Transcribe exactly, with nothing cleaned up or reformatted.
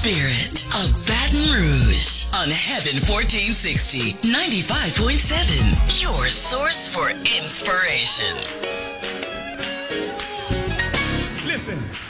spirit of Baton Rouge on Heaven fourteen sixty, ninety-five point seven. Your source for inspiration. Listen.